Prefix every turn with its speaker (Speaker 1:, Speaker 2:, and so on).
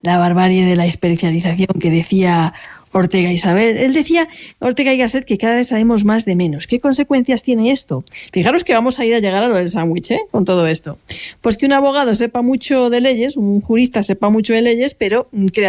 Speaker 1: la barbarie de la especialización que decía Ortega y Gasset. Él decía, Ortega y Gasset, que cada vez sabemos más de menos. ¿Qué consecuencias tiene esto? Fijaros que vamos a ir a llegar a lo del sándwich, con todo esto. Pues que un abogado sepa mucho de leyes, un jurista sepa mucho de leyes, pero crea